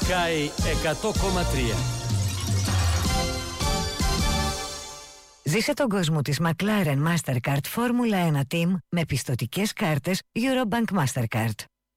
Sky 100,3. Ζήσε τον κόσμο της McLaren Mastercard Formula 1 Team με πιστωτικές κάρτες Eurobank Mastercard.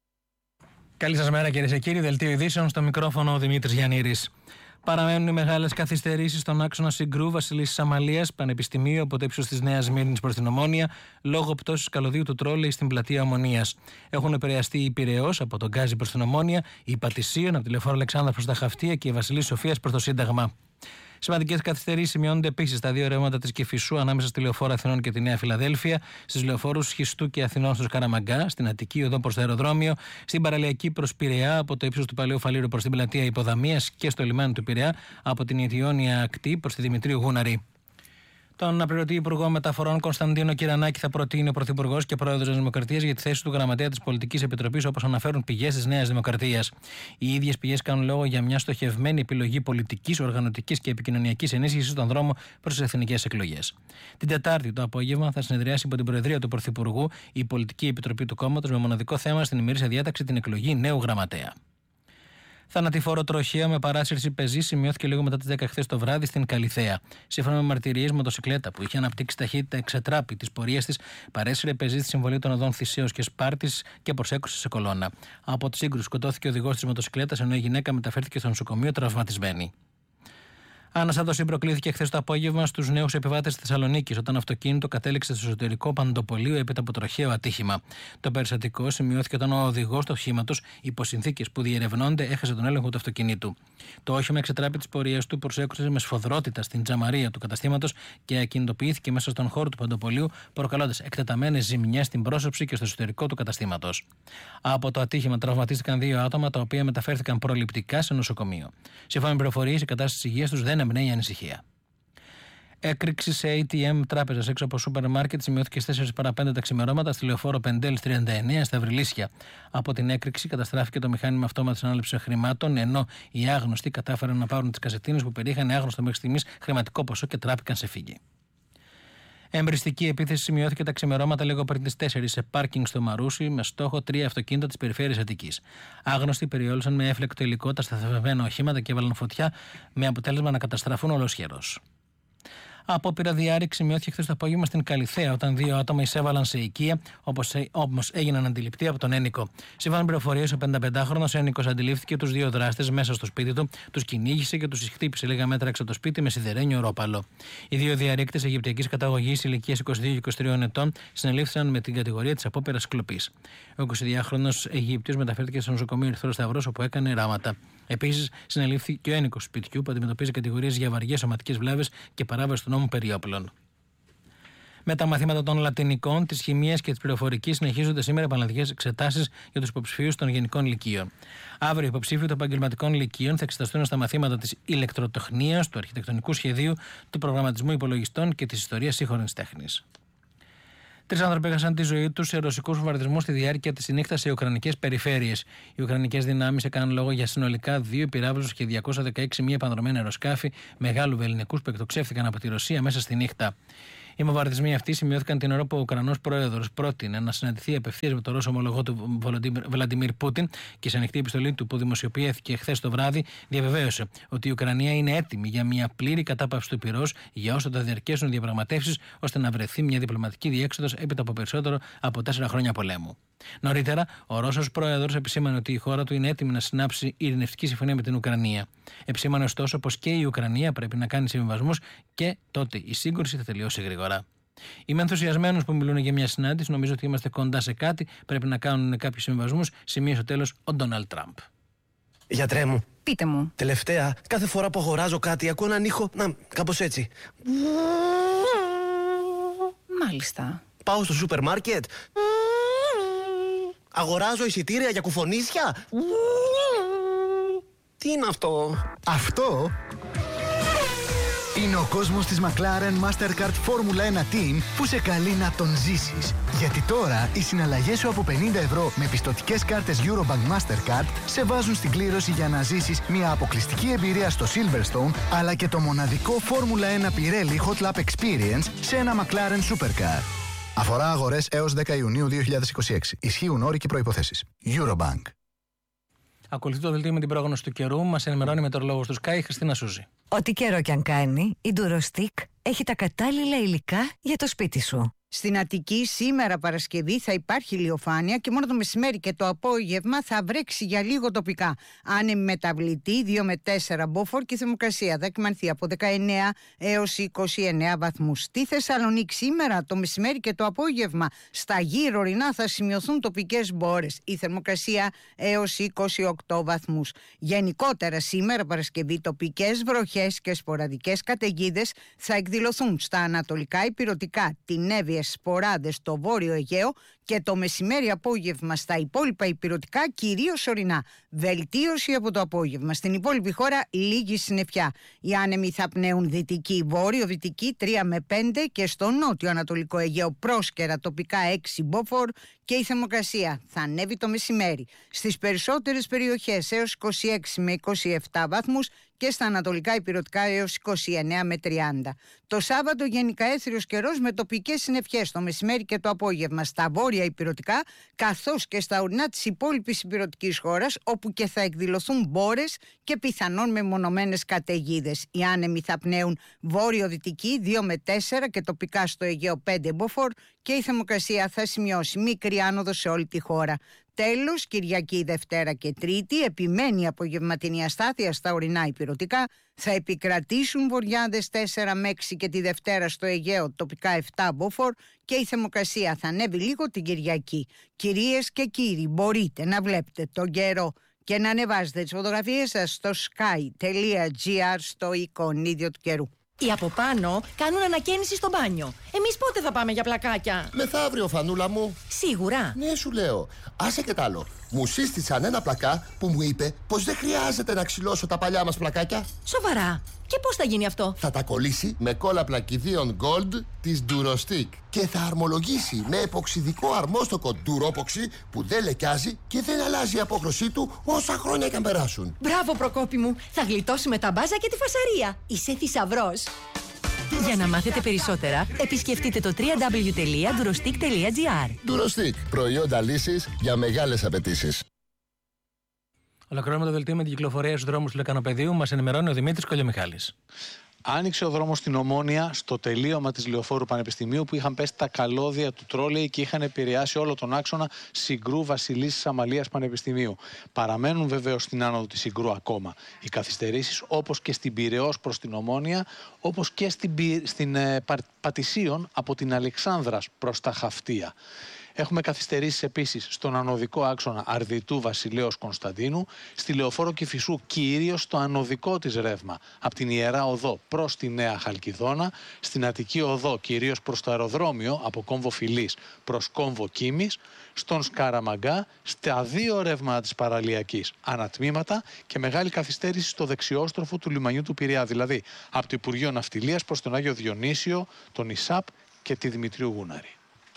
Καλή σας μέρα κυρίες και κύριοι, δελτίο ειδήσεων, στο μικρόφωνο ο Δημήτρης Γιαννήρης. Παραμένουν οι μεγάλες καθυστερήσεις στον άξονα Συγκρού Βασιλίσσης Αμαλίας, Πανεπιστημίου από το ύψος της Νέας Σμύρνης προς την Ομόνια, λόγω πτώσης καλωδίου του τρόλεϊ στην πλατεία Ομονίας. Έχουν επηρεαστεί η Πειραιώς από τον Γκάζι προς την Ομόνια, η Πατησίων από τη Λεωφόρο Αλεξάνδρα προς τα Χαυτία και η Βασιλής Σοφίας προς το Σύνταγμα. Σημαντικές καθυστερήσεις σημειώνονται επίσης στα δύο ρεύματα της Κηφισού ανάμεσα στη Λεωφόρο Αθηνών και τη Νέα Φιλαδέλφια, στις λεωφόρους Χιστού και Αθηνών στους Καραμαγκά, στην Αττική οδό προς το αεροδρόμιο, στην παραλιακή προς Πειραιά από το ύψος του Παλαιού Φαλήρου προς την πλατεία Υποδαμίας και στο λιμάνι του Πειραιά από την Αιτιόνια ακτή προς τη Δημητρίου Γούναρη. Τον αναπληρωτή Υπουργό Μεταφορών Κωνσταντίνο Κυρανάκη θα προτείνει ο Πρωθυπουργός και Πρόεδρος της Δημοκρατίας για τη θέση του Γραμματέα της Πολιτικής Επιτροπής, όπως αναφέρουν πηγές της Νέας Δημοκρατίας. Οι ίδιες πηγές κάνουν λόγο για μια στοχευμένη επιλογή πολιτικής, οργανωτικής και επικοινωνιακής ενίσχυσης στον δρόμο προς τις εθνικές εκλογές. Την Τετάρτη το απόγευμα θα συνεδριάσει υπό την Προεδρία του Πρωθυπουργού η Πολιτική Επιτροπή του κόμματος με μοναδικό θέμα στην ημερήσια διάταξη την εκλογή νέου γραμματέα. Θανατηφόρο τροχαίο με παράσυρση πεζή σημειώθηκε λίγο μετά τις 10 χθες το βράδυ στην Καλιθέα. Σύμφωνα με μαρτυρίες, μοτοσυκλέτα που είχε αναπτύξει ταχύτητα εξετράπη της πορείας της παρέσυρε πεζή στη συμβολή των οδών Θησέως και Σπάρτης και προσέκρουσε σε κολόνα. Από τη σύγκρουση σκοτώθηκε ο οδηγός της μοτοσυκλέτας, ενώ η γυναίκα μεταφέρθηκε στο νοσοκομείο τραυματισμένη. Αναστάτωση προκλήθηκε χθες το απόγευμα στους νέους επιβάτες της Θεσσαλονίκης, όταν αυτοκίνητο κατέληξε στο εσωτερικό παντοπολείο έπειτα από τροχαίο ατύχημα. Το περιστατικό σημειώθηκε όταν ο οδηγός του οχήματος, υπό συνθήκες που διερευνώνται, έχασε τον έλεγχο του αυτοκινήτου. Το όχημα εξετράπη της πορείας του προσέκρουσε με σφοδρότητα στην τζαμαρία του καταστήματος και ακινητοποιήθηκε μέσα στον χώρο του παντοπολείου, προκαλώντας εκτεταμένες ζημιές στην πρόσωψη και στο εσωτερικό του καταστήματος. Από το ατύχημα τραυματίστηκαν 2 άτομα, τα οποία μεταφέρθηκαν προληπτικά σε νοσοκομείο. Σύμφωνα με πληροφορίες, η κατάσταση υγείας τους δεν εμπνέει ανησυχία. Έκρηξη σε ATM τράπεζας έξω από σούπερ μάρκετ σημειώθηκε στις 4 παρα 5 τα ξημερώματα στη Λεωφόρο Πεντέλης 39 στα Βρυλίσια. Από την έκρηξη καταστράφηκε το μηχάνημα αυτόματης ανάληψης χρημάτων, ενώ οι άγνωστοι κατάφεραν να πάρουν τις κασετίνες που περιείχαν άγνωστο μέχρι στιγμής χρηματικό ποσό και τράπηκαν σε φύγη. Εμπριστική επίθεση σημειώθηκε τα ξημερώματα λίγο πριν τις 4 σε πάρκινγκ στο Μαρούσι με στόχο 3 αυτοκίνητα της περιφέρειας Αττικής. Άγνωστοι περιόλυσαν με έφλεκτο υλικό τα σταθμευμένα οχήματα και έβαλαν φωτιά με αποτέλεσμα να καταστραφούν ολοσχερός. Απόπειρα διάρρηξη σημειώθηκε χθες το απόγευμα στην Καλιθέα, όταν 2 άτομα εισέβαλαν σε οικία, όμως έγιναν αντιληπτοί από τον ένικο. Σύμφωνα με πληροφορίες, ο 55χρονος ένικος αντιλήφθηκε τους 2 δράστες μέσα στο σπίτι του, τους κυνήγησε και τους χτύπησε λίγα μέτρα έξω από το σπίτι με σιδερένιο ρόπαλο. Οι 2 διαρρήκτες Αιγυπτιακής καταγωγής ηλικίας 22 και 23 ετών συνελήφθησαν με την κατηγορία της απόπειρας κλοπής. Ο 22χρονος Αιγύπτιος μεταφέρθηκε στο νοσοκομείο Ερυθρός Σταυρός, όπου έκανε ράματα. Επίσης, συνελήφθη και ο ένικος σπιτιού που αντιμετωπίζει κατηγορίες για βαριές σωματικές βλάβες και παράβαση του νόμου περί όπλων. Με τα μαθήματα των Λατινικών, της Χημείας και της Πληροφορικής συνεχίζονται σήμερα επαναληπτικές εξετάσεις για τους υποψηφίους των Γενικών Λυκείων. Αύριο, οι υποψήφοι των Επαγγελματικών Λυκείων θα εξεταστούν στα μαθήματα της ηλεκτροτεχνίας, του αρχιτεκτονικού σχεδίου, του προγραμματισμού υπολογιστών και της ιστορίας σύγχρονης τέχνης. 3 άνθρωποι έχασαν τη ζωή τους σε ρωσικούς βομβαρδισμούς στη διάρκεια της νύχτας σε ουκρανικές περιφέρειες. Οι ουκρανικές δυνάμεις έκαναν λόγο για συνολικά 2 πυράβλους και 216 μη επανδρομένα αεροσκάφη μεγάλου βελληνικούς που εκτοξεύτηκαν από τη Ρωσία μέσα στη νύχτα. Οι βομβαρδισμοί αυτοί σημειώθηκαν την ώρα που ο Ουκρανός πρόεδρος πρότεινε να συναντηθεί απευθείας με τον Ρώσο ομολογό του Βλαντιμίρ Πούτιν και σε ανοιχτή επιστολή του που δημοσιοποιήθηκε χθες το βράδυ, διαβεβαίωσε ότι η Ουκρανία είναι έτοιμη για μια πλήρη κατάπαυση του πυρός για όσο θα διαρκέσουν διαπραγματεύσεις, ώστε να βρεθεί μια διπλωματική διέξοδος έπειτα από περισσότερο από 4 χρόνια πολέμου. Νωρίτερα, ο Ρώσος πρόεδρος επισήμανε ότι η χώρα του είναι έτοιμη να συνάψει ειρηνευτική συμφωνία με την Ουκρανία. Επισήμανε ωστόσο πως και η Ουκρανία πρέπει να κάνει συμβιβασμούς και τότε η σύγκρουση θα τελειώσει γρήγορα. Είμαι ενθουσιασμένος που μιλούν για μια συνάντηση. Νομίζω ότι είμαστε κοντά σε κάτι. Πρέπει να κάνουν κάποιους συμβιβασμούς. Σημείωσε στο τέλος ο Ντόναλντ Τραμπ. Γιατρέ μου. Πείτε μου. Τελευταία, κάθε φορά που αγοράζω κάτι, ακούω έναν ήχο. Να, κάπως έτσι. Μάλιστα. Πάω στο σούπερ μάρκετ. Αγοράζω εισιτήρια για κουφονίσια. Τι είναι αυτό? Αυτό είναι ο κόσμος της McLaren Mastercard Formula 1 Team που σε καλεί να τον ζήσεις. Γιατί τώρα οι συναλλαγές σου από 50 ευρώ με πιστωτικές κάρτες Eurobank Mastercard σε βάζουν στην κλήρωση για να ζήσεις μια αποκλειστική εμπειρία στο Silverstone, αλλά και το μοναδικό Formula 1 Pirelli Hot Lap Experience σε ένα McLaren Supercar. Αφορά αγορές έως 10 Ιουνίου 2026. Ισχύουν όροι και προϋποθέσεις. Eurobank. Ακολουθεί το δελτίο με την πρόγνωση του καιρού. Μας ενημερώνει η μετεωρολόγος του Sky, Χριστίνα Σούζη. Ό,τι καιρό κι αν κάνει, η Durostick έχει τα κατάλληλα υλικά για το σπίτι σου. Στην Αττική σήμερα Παρασκευή θα υπάρχει ηλιοφάνεια και μόνο το μεσημέρι και το απόγευμα θα βρέξει για λίγο τοπικά. Άνεμη μεταβλητή 2 με 4 μποφόρ και η θερμοκρασία θα κυμανθεί από 19 έως 29 βαθμούς. Στη Θεσσαλονίκη σήμερα το μεσημέρι και το απόγευμα στα γύρω ορεινά θα σημειωθούν τοπικές μπόρες. Η θερμοκρασία έως 28 βαθμούς. Γενικότερα σήμερα Παρασκευή τοπικές βροχές και σποραδικές καταιγίδες θα εκδηλωθούν στα ανατολικά ηπειρωτικά, την Εύβοια, σποράδες στο βόρειο Αιγαίο και το μεσημέρι απόγευμα στα υπόλοιπα ηπειρωτικά, κυρίως ορεινά. Βελτίωση από το απόγευμα. Στην υπόλοιπη χώρα λίγη συννεφιά. Οι άνεμοι θα πνέουν δυτική, βόρειο-δυτική 3 με 5 και στο νότιο-ανατολικό Αιγαίο πρόσκαιρα τοπικά 6 μποφόρ και η θερμοκρασία θα ανέβει το μεσημέρι στις περισσότερες περιοχές έως 26 με 27 βαθμούς και στα ανατολικά ηπειρωτικά έως 29 με 30. Το Σάββατο γενικά έθριος καιρός με τοπικές συννεφιές το μεσημέρι και το απόγευμα στα βόρεια ηπειρωτικά καθώς και στα ορεινά της υπόλοιπης ηπειρωτικής χώρας, όπου και θα εκδηλωθούν μπόρες και πιθανόν μεμονωμένες καταιγίδες. Οι άνεμοι θα πνέουν βόρειο-δυτική 2 με 4 και τοπικά στο Αιγαίο 5 μποφόρ και η θερμοκρασία θα σημειώσει μικρή άνοδο σε όλη τη χώρα. Τέλος, Κυριακή, Δευτέρα και Τρίτη επιμένει η απογευματινή αστάθεια στα ορεινά ηπειρωτικά. Θα επικρατήσουν βοριάδες 4 με 6 και τη Δευτέρα στο Αιγαίο τοπικά 7 μποφόρ και η θερμοκρασία θα ανέβει λίγο την Κυριακή. Κυρίες και κύριοι, μπορείτε να βλέπετε τον καιρό και να ανεβάζετε τις φωτογραφίες σας στο sky.gr στο εικονίδιο του καιρού. Οι από πάνω κάνουν ανακαίνιση στο μπάνιο. Εμείς πότε θα πάμε για πλακάκια? Μεθαύριο, φανούλα μου. Σίγουρα. Ναι, σου λέω. Άσε και τ' άλλο. Μου σύστησαν ένα πλακά που μου είπε πως δεν χρειάζεται να ξυλώσω τα παλιά μας πλακάκια. Σοβαρά? Και πώς θα γίνει αυτό? Θα τα κολλήσει με κόλλα πλακιδίων Gold της Durostick και θα αρμολογήσει με εποξιδικό αρμόστοκο Duropoxy που δεν λεκιάζει και δεν αλλάζει η απόχρωσή του όσα χρόνια και αν περάσουν. Μπράβο, Προκόπη μου. Θα γλιτώσουμε τα μπάζα και τη φασαρία. Είσαι θησαυρός. Για να μάθετε περισσότερα, επισκεφτείτε το www.durostick.gr. Durostick. Προϊόντα λύσης για μεγάλες απαιτήσεις. Ολοκληρώνουμε το δελτίο με την κυκλοφορία στους δρόμους του Λεκανοπεδίου. Μας ενημερώνει ο Δημήτρης Κολιομιχάλης. Άνοιξε ο δρόμος στην Ομόνια στο τελείωμα της Λεωφόρου Πανεπιστημίου που είχαν πέσει τα καλώδια του τρόλεϊ και είχαν επηρεάσει όλο τον άξονα Συγκρού Βασιλίσσης Αμαλίας Πανεπιστημίου. Παραμένουν βεβαίως στην άνοδο της Συγκρού ακόμα οι καθυστερήσεις, όπως και στην Πειραιώς προς την Ομόνια, όπως και στην Πατησίων από την Αλεξάνδρας προς τα Χαυτία. Έχουμε καθυστερήσεις επίσης στον ανωδικό άξονα Αρδιτού Βασιλέως Κωνσταντίνου, στη Λεωφόρο Κηφισού κυρίως στο ανωδικό της ρεύμα, από την Ιερά Οδό προς τη Νέα Χαλκιδόνα, στην Αττική Οδό κυρίως προς το αεροδρόμιο, από κόμβο Φιλής προς κόμβο Κίμης, στον Σκαραμαγκά, στα δύο ρεύματα της παραλιακής ανατμήματα και μεγάλη καθυστέρηση στο δεξιόστροφο του λιμανιού του Πειραιά, δηλαδή από το Υπουργείο Ναυτιλίας προς τον Άγιο Διονύσιο, τον ΙΣΑΠ και τη Δημητρίου Γούναρη.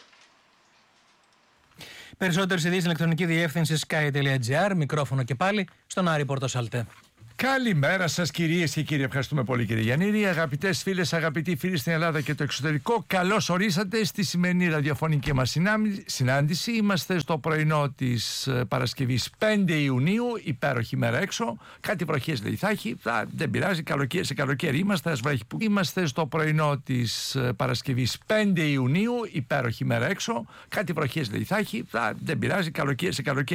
Περισσότερες ειδήσεις στην ηλεκτρονική διεύθυνση sky.gr. Μικρόφωνο και πάλι στον Άρη Πορτοσάλτε. Καλημέρα σας κυρίες και κύριοι. Ευχαριστούμε πολύ κύριε Γιαννίδη. Αγαπητές φίλες, αγαπητοί φίλοι στην Ελλάδα και το εξωτερικό, καλώς ορίσατε στη σημερινή ραδιοφωνική μας συνάντηση. Είμαστε στο πρωινό της Παρασκευής 5 Ιουνίου, υπέροχη μέρα έξω. Κάτι βροχές δεν θα έχει, δεν πειράζει, σε καλοκαίρι είμαστε, ας βρέχει που. Είμαστε στο πρωινό της Παρασκευής 5 Ιουνίου, υπέροχη μέρα έξω. Κάτι βροχές δεν θα έχει, δεν πειράζει, σε καλοκαίρι.